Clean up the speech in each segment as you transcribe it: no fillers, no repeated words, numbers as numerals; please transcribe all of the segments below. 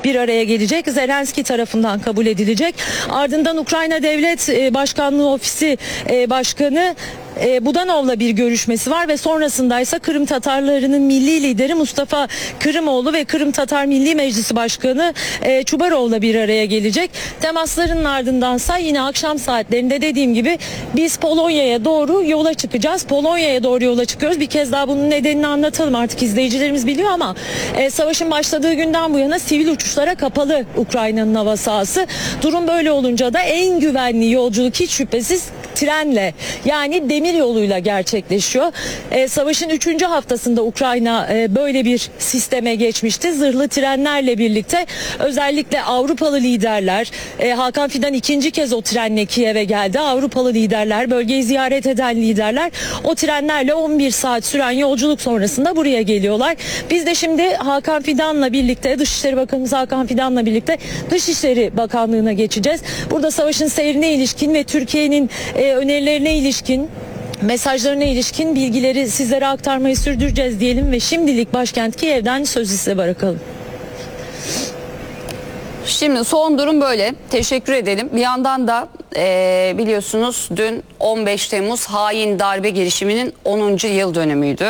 bir araya gelecek. Zelenski tarafından kabul edilecek. Ardından Ukrayna Devlet Başkanlığı Ofisi Başkanı Budanov'la bir görüşmesi var ve sonrasındaysa Kırım Tatarlarının milli lideri Mustafa Kırımoğlu ve Kırım Tatar Milli Meclisi Başkanı Çubarov'la bir araya gelecek. Temasların ardındansa yine akşam saatlerinde dediğim gibi biz Polonya'ya doğru yola çıkacağız. Polonya'ya doğru yola çıkıyoruz. Bir kez daha bunun nedenini anlatalım. Artık izleyicilerimiz biliyor ama savaşın başladığı günden bu yana sivil uçuşlara kapalı Ukrayna'nın hava sahası. Durum böyle olunca da en güvenli yolculuk hiç şüphesiz trenle, yani demir yoluyla gerçekleşiyor. Savaşın 3. haftasında Ukrayna böyle bir sisteme geçmişti. Zırhlı trenlerle birlikte özellikle Avrupalı liderler, Hakan Fidan ikinci kez o trenle Kiev'e geldi. Avrupalı liderler, bölgeyi ziyaret eden liderler o trenlerle 11 saat süren yolculuk sonrasında buraya geliyorlar. Biz de şimdi Hakan Fidan'la birlikte, Dışişleri Bakanımız Hakan Fidan'la birlikte Dışişleri Bakanlığı'na geçeceğiz. Burada savaşın seyrine ilişkin ve Türkiye'nin önerilerine ilişkin, mesajlarına ilişkin bilgileri sizlere aktarmayı sürdüreceğiz diyelim ve şimdilik başkent Kiev'den sözü size bırakalım. Şimdi son durum böyle. Teşekkür edelim. Bir yandan da biliyorsunuz dün 15 Temmuz hain darbe girişiminin 10. yıl dönümüydü.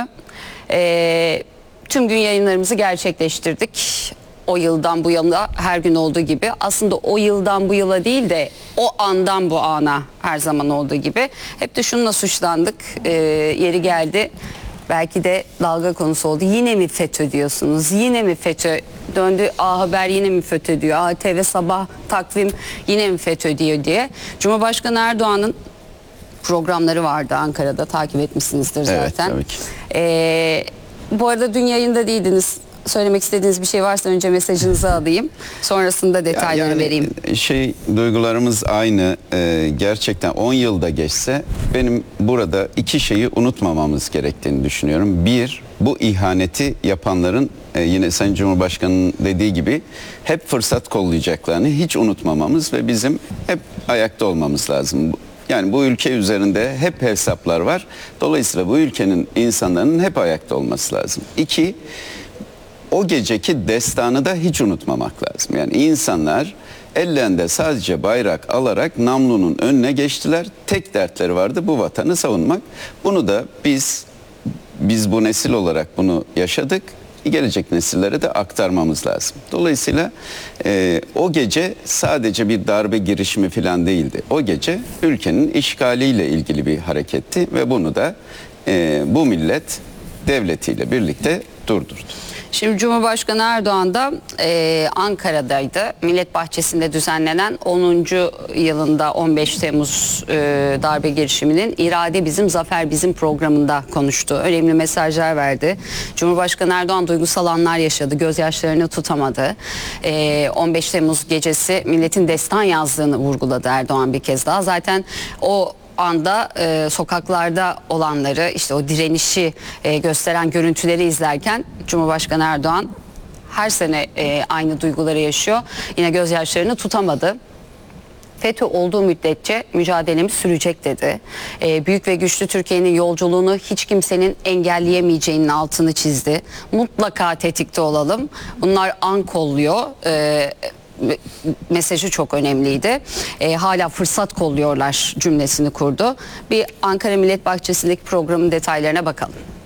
Tüm gün yayınlarımızı gerçekleştirdik. O yıldan bu yana her gün olduğu gibi, aslında o yıldan bu yıla değil de o andan bu ana her zaman olduğu gibi hep de şununla suçlandık. Yeri geldi belki de dalga konusu oldu. Yine mi FETÖ diyorsunuz? Yine mi FETÖ? Döndü A Haber yine mi FETÖ diyor? ATV Sabah takvim yine mi FETÖ diyor diye. Cumhurbaşkanı Erdoğan'ın programları vardı Ankara'da, takip etmişsinizdir zaten. Evet, tabii ki. Bu arada dün yayında değildiniz. Söylemek istediğiniz bir şey varsa önce mesajınızı alayım. Sonrasında detayları vereyim. Duygularımız aynı. Gerçekten 10 yılda geçse benim burada iki şeyi unutmamamız gerektiğini düşünüyorum. Bir, bu ihaneti yapanların yine Sayın Cumhurbaşkanı'nın dediği gibi hep fırsat kollayacaklarını hiç unutmamamız ve bizim hep ayakta olmamız lazım. Yani bu ülke üzerinde hep hesaplar var. Dolayısıyla bu ülkenin insanların hep ayakta olması lazım. İki, o geceki destanı da hiç unutmamak lazım. Yani insanlar ellerinde sadece bayrak alarak namlunun önüne geçtiler. Tek dertleri vardı, bu vatanı savunmak. Bunu da biz bu nesil olarak bunu yaşadık. Gelecek nesillere de aktarmamız lazım. Dolayısıyla o gece sadece bir darbe girişimi falan değildi. O gece ülkenin işgaliyle ilgili bir hareketti ve bunu da bu millet devletiyle birlikte durdurdu. Şimdi Cumhurbaşkanı Erdoğan da Ankara'daydı. Millet Bahçesi'nde düzenlenen 10. yılında 15 Temmuz darbe girişiminin "İrade Bizim, Zafer Bizim" programında konuştu. Önemli mesajlar verdi. Cumhurbaşkanı Erdoğan duygusal anlar yaşadı. Gözyaşlarını tutamadı. 15 Temmuz gecesi milletin destan yazdığını vurguladı Erdoğan bir kez daha. Zaten o anda sokaklarda olanları, işte o direnişi gösteren görüntüleri izlerken Cumhurbaşkanı Erdoğan her sene aynı duyguları yaşıyor. Yine gözyaşlarını tutamadı. FETÖ olduğu müddetçe mücadelemiz sürecek dedi. Büyük ve güçlü Türkiye'nin yolculuğunu hiç kimsenin engelleyemeyeceğinin altını çizdi. Mutlaka tetikte olalım. Bunlar an kolluyor. Mesajı çok önemliydi. Hala fırsat kolluyorlar cümlesini kurdu. Bir Ankara Millet Bahçesi'ndeki programın detaylarına bakalım.